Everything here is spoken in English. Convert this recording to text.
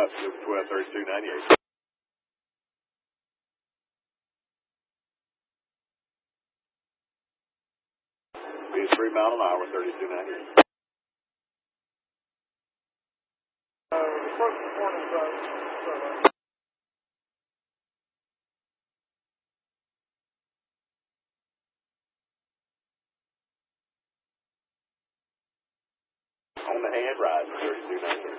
left, 3298. Be 3 mile an hour, 3298. Approach the corner side. On the hand, rise, 3298.